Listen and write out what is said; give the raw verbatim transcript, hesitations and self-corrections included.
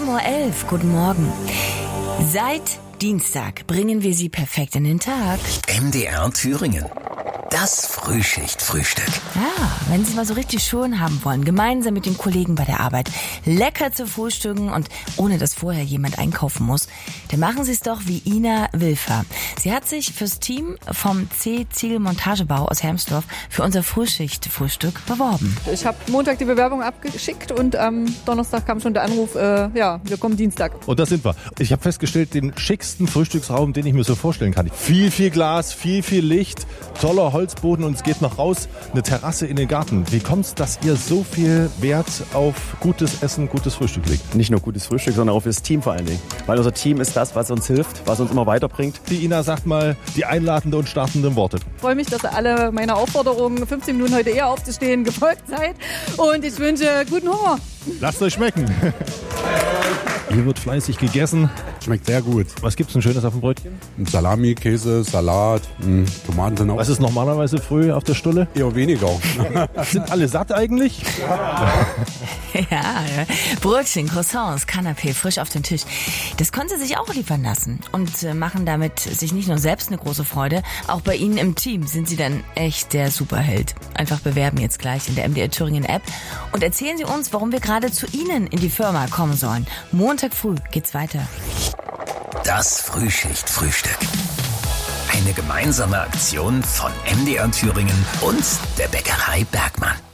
sieben Uhr elf, guten Morgen. Seit Dienstag bringen wir Sie perfekt in den Tag. M D R Thüringen. Das Frühschicht-Frühstück. Ja, wenn Sie mal so richtig schön haben wollen, gemeinsam mit den Kollegen bei der Arbeit, lecker zu frühstücken und ohne dass vorher jemand einkaufen muss, dann machen Sie es doch wie Ina Wilfer. Sie hat sich fürs Team vom C. Ziegel Montagebau aus Hermsdorf für unser Frühschicht-Frühstück beworben. Ich habe Montag die Bewerbung abgeschickt und am Donnerstag kam schon der Anruf, äh, ja, wir kommen Dienstag. Und da sind wir. Ich habe festgestellt, den schicksten Frühstücksraum, den ich mir so vorstellen kann. Viel, viel Glas, viel, viel Licht, toller Holzboden und es geht noch raus, eine Terrasse in den Garten. Wie kommt es, dass ihr so viel Wert auf gutes Essen, gutes Frühstück legt? Nicht nur gutes Frühstück, sondern auch fürs Team vor allen Dingen. Weil unser Team ist das, was uns hilft, was uns immer weiterbringt. Die Ina sagt mal die einladende und startenden Worte. Ich freue mich, dass ihr alle meiner Aufforderung, fünfzehn Minuten heute eher aufzustehen, gefolgt seid und ich wünsche guten Hunger. Lasst euch schmecken. Hier wird fleißig gegessen. Schmeckt sehr gut. Was gibt's denn Schönes auf dem Brötchen? Salami, Käse, Salat, mh, Tomaten sind auch. Was ist normalerweise früh auf der Stulle? Eher weniger. Sind alle satt eigentlich? Ja, Brötchen, Croissants, Canapé, frisch auf den Tisch. Das können Sie sich auch liefern lassen und äh, machen damit sich nicht nur selbst eine große Freude, auch bei Ihnen im Team sind Sie dann echt der Superheld. Einfach bewerben jetzt gleich in der M D R Thüringen App und erzählen Sie uns, warum wir gerade zu Ihnen in die Firma kommen sollen. Montag früh geht's weiter. Das Frühschicht-Frühstück. Eine gemeinsame Aktion von M D R Thüringen und der Bäckerei Bergmann.